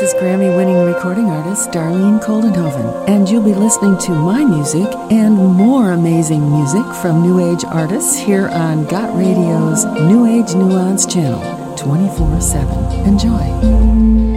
is Grammy-winning recording artist Darlene Koldenhoven, and you'll be listening to my music and more amazing music from New Age artists here on Got Radio's New Age Nuance channel, 24/7. Enjoy.